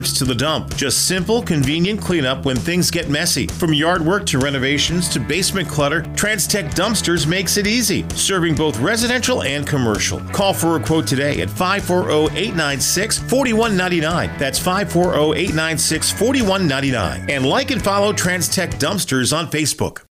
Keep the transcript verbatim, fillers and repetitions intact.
to the dump. Just simple, convenient cleanup when things get messy. From yard work to renovations to basement clutter, TransTech Dumpsters makes it easy, serving both residential and commercial. Call for a quote today at five four zero, eight nine six, four one nine nine. That's five four zero, eight nine six, four one nine nine. And like and follow TransTech Dumpsters on Facebook.